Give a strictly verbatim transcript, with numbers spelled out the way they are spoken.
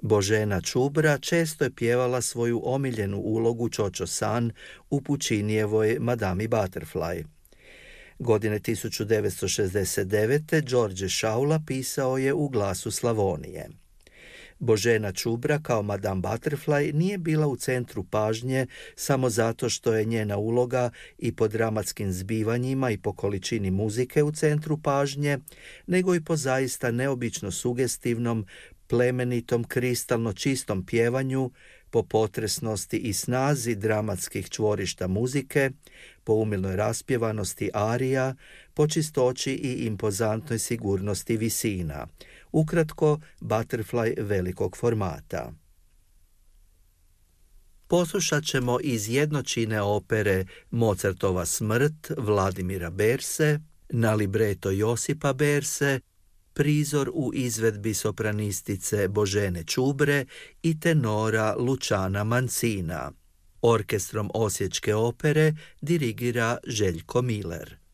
Božena Čubra često je pjevala svoju omiljenu ulogu Čočo San u Pučinijevoj Madami Butterfly. Godine tisuću devetsto šezdeset devete. Đorđe Šaula pisao je u Glasu Slavonije. Božena Čubra kao Madame Butterfly nije bila u centru pažnje samo zato što je njena uloga i po dramatskim zbivanjima i po količini muzike u centru pažnje, nego i po zaista neobično sugestivnom, plemenitom, kristalno čistom pjevanju, po potresnosti i snazi dramatskih čvorišta muzike, po umilnoj raspjevanosti arija, po čistoći i impozantnoj sigurnosti visina. Ukratko, Butterfly velikog formata. Poslušat ćemo iz jednočine opere Mozartova smrt Vladimira Berse na libreto Josipa Berse, prizor u izvedbi sopranistice Božene Čubre i tenora Luciana Mancina. Orkestrom Osječke opere dirigira Željko Miler.